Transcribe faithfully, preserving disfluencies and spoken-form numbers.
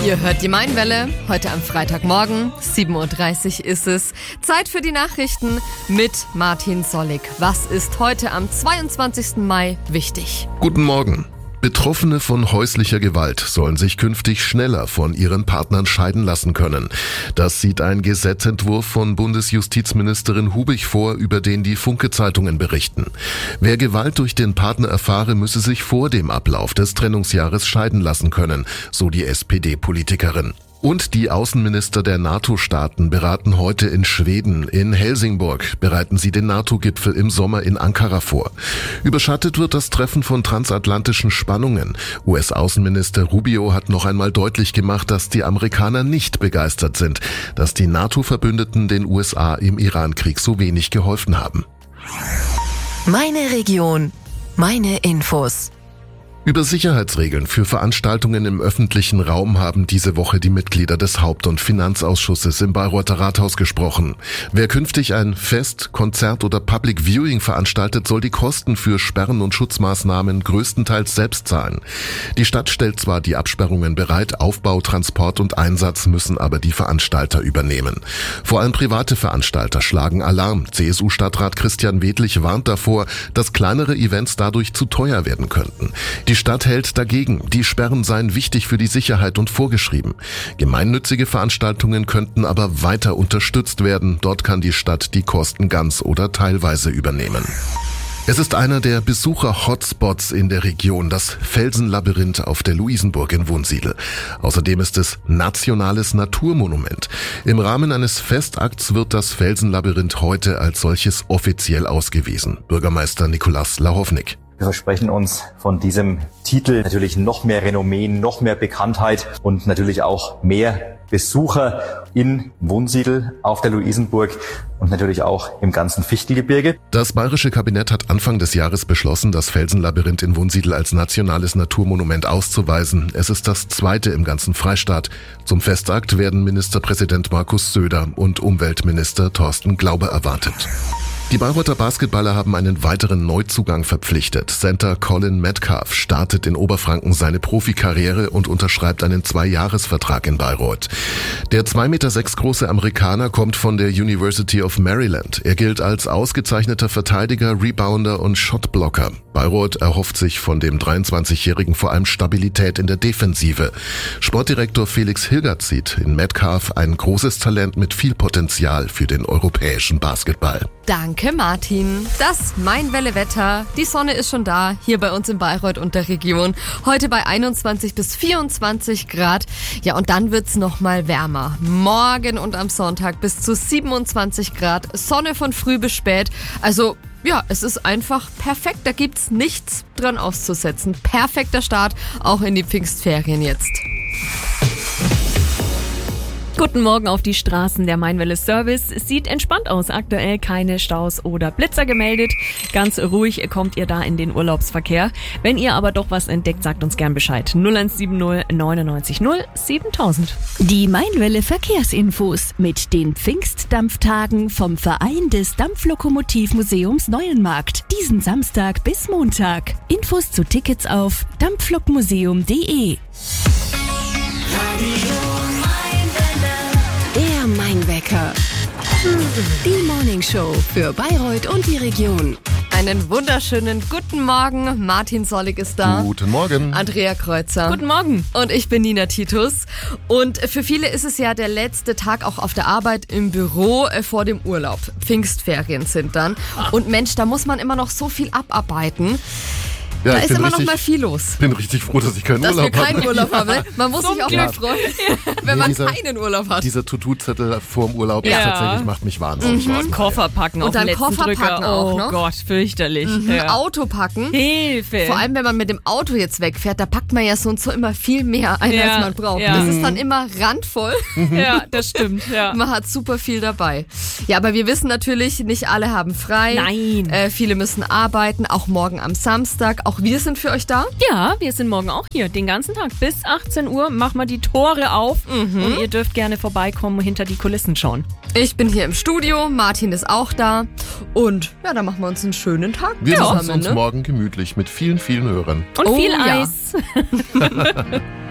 Ihr hört die Mainwelle, heute am Freitagmorgen, sieben Uhr dreißig ist es. Zeit für die Nachrichten mit Martin Sollig. Was ist heute am zweiundzwanzigsten Mai wichtig? Guten Morgen. Betroffene von häuslicher Gewalt sollen sich künftig schneller von ihren Partnern scheiden lassen können. Das sieht ein Gesetzentwurf von Bundesjustizministerin Hubig vor, über den die Funke-Zeitungen berichten. Wer Gewalt durch den Partner erfahre, müsse sich vor dem Ablauf des Trennungsjahres scheiden lassen können, so die S P D-Politikerin. Und die Außenminister der NATO-Staaten beraten heute in Schweden. In Helsingborg bereiten sie den NATO-Gipfel im Sommer in Ankara vor. Überschattet wird das Treffen von transatlantischen Spannungen. U S-Außenminister Rubio hat noch einmal deutlich gemacht, dass die Amerikaner nicht begeistert sind, dass die NATO-Verbündeten den U S A im Iran-Krieg so wenig geholfen haben. Meine Region, meine Infos. Über Sicherheitsregeln für Veranstaltungen im öffentlichen Raum haben diese Woche die Mitglieder des Haupt- und Finanzausschusses im Bayreuther Rathaus gesprochen. Wer künftig ein Fest, Konzert oder Public Viewing veranstaltet, soll die Kosten für Sperren und Schutzmaßnahmen größtenteils selbst zahlen. Die Stadt stellt zwar die Absperrungen bereit, Aufbau, Transport und Einsatz müssen aber die Veranstalter übernehmen. Vor allem private Veranstalter schlagen Alarm. C S U-Stadtrat Christian Wedlich warnt davor, dass kleinere Events dadurch zu teuer werden könnten. Die Die Stadt hält dagegen, die Sperren seien wichtig für die Sicherheit und vorgeschrieben. Gemeinnützige Veranstaltungen könnten aber weiter unterstützt werden. Dort kann die Stadt die Kosten ganz oder teilweise übernehmen. Es ist einer der Besucher-Hotspots in der Region, das Felsenlabyrinth auf der Luisenburg in Wunsiedel. Außerdem ist es nationales Naturmonument. Im Rahmen eines Festakts wird das Felsenlabyrinth heute als solches offiziell ausgewiesen. Bürgermeister Nikolaus Lahovnik. Wir versprechen uns von diesem Titel natürlich noch mehr Renommee, noch mehr Bekanntheit und natürlich auch mehr Besucher in Wunsiedel auf der Luisenburg und natürlich auch im ganzen Fichtelgebirge. Das bayerische Kabinett hat Anfang des Jahres beschlossen, das Felsenlabyrinth in Wunsiedel als nationales Naturmonument auszuweisen. Es ist das zweite im ganzen Freistaat. Zum Festakt werden Ministerpräsident Markus Söder und Umweltminister Thorsten Glaube erwartet. Die Bayreuther Basketballer haben einen weiteren Neuzugang verpflichtet. Center Colin Metcalf startet in Oberfranken seine Profikarriere und unterschreibt einen Zweijahresvertrag in Bayreuth. Der zwei Komma sechs Meter große Amerikaner kommt von der University of Maryland. Er gilt als ausgezeichneter Verteidiger, Rebounder und Shotblocker. Bayreuth erhofft sich von dem dreiundzwanzigjährigen vor allem Stabilität in der Defensive. Sportdirektor Felix Hilgert sieht in Metcalf ein großes Talent mit viel Potenzial für den europäischen Basketball. Danke Martin. Das Mainwelle-Wetter. Die Sonne ist schon da, hier bei uns in Bayreuth und der Region. Heute bei einundzwanzig bis vierundzwanzig Grad. Ja, und dann wird's noch mal wärmer. Morgen und am Sonntag bis zu siebenundzwanzig Grad. Sonne von früh bis spät. Also ja, es ist einfach perfekt. Da gibt's nichts dran auszusetzen. Perfekter Start auch in die Pfingstferien jetzt. Guten Morgen auf die Straßen. Der Mainwelle Service sieht entspannt aus. Aktuell keine Staus oder Blitzer gemeldet. Ganz ruhig kommt ihr da in den Urlaubsverkehr. Wenn ihr aber doch was entdeckt, sagt uns gern Bescheid. null eins sieben null neunundneunzig null siebentausend. Die Mainwelle Verkehrsinfos mit den Pfingstdampftagen vom Verein des Dampflokomotivmuseums Neuenmarkt. Diesen Samstag bis Montag. Infos zu Tickets auf dampflokmuseum punkt de. Der Mainwecker. Die Morningshow für Bayreuth und die Region. Einen wunderschönen guten Morgen. Martin Sollig ist da. Guten Morgen. Andrea Kreuzer. Guten Morgen. Und ich bin Nina Titus. Und für viele ist es ja der letzte Tag auch auf der Arbeit im Büro vor dem Urlaub. Pfingstferien sind dann. Und Mensch, da muss man immer noch so viel abarbeiten. Ja, da ich ist bin immer richtig, noch mal viel los. Ich bin richtig froh, dass ich keinen Dass Urlaub wir keinen habe. Urlaub haben. Man muss Zum sich auch Glück. mal freuen, wenn Nee, man dieser- keinen Urlaub hat. Dieser To-Do-Zettel vorm Urlaub Ja. ist tatsächlich macht mich wahnsinnig. Und Koffer packen Und auf den dann letzten Koffer Drücker. packen auch Oh noch. Gott, fürchterlich. Ein Ja. Auto packen. Hilfe. Vor allem, wenn man mit dem Auto jetzt wegfährt, da packt man ja so und so immer viel mehr ein, Ja, als man braucht. ja. Das ist dann immer randvoll. Ja, das stimmt. Ja. Man hat super viel dabei. Ja, aber wir wissen natürlich, nicht alle haben frei. Nein. Äh, viele müssen arbeiten, auch morgen am Samstag. Auch wir sind für euch da. Ja, wir sind morgen auch hier. Den ganzen Tag bis achtzehn Uhr machen wir die Tore auf und ihr dürft gerne vorbeikommen und hinter die Kulissen schauen. Ich bin hier im Studio, Martin ist auch da. Und ja, dann machen wir uns einen schönen Tag Wir machen es zusammen. uns Ne? morgen gemütlich mit vielen, vielen Hörern. Und Oh, viel ja. Eis.